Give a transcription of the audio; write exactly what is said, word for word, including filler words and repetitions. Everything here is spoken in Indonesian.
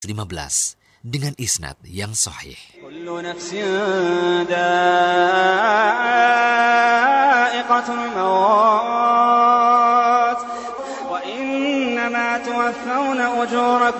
lima belas dengan isnad yang sahih. Kullu nafsin dha'iqatul maut wa innama tuwaffawna ujurakum